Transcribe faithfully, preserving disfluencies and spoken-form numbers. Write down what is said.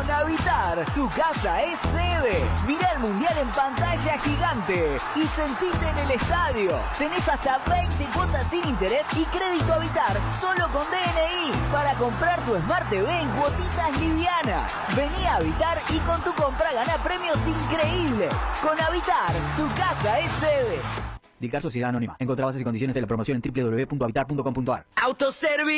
Habitar, tu casa es sede. Mirá el Mundial en pantalla gigante y sentite en el estadio. Tenés hasta veinte cuotas sin interés y crédito Habitar solo con D N I para comprar tu Smart T V en cuotitas livianas. Vení a Habitar y con tu compra gana premios increíbles. Con Habitar, tu casa es sede. Dilcar Sociedad Anónima. Encontrá bases y condiciones de la promoción en w w w punto habitar punto com punto a r. Autoservicio.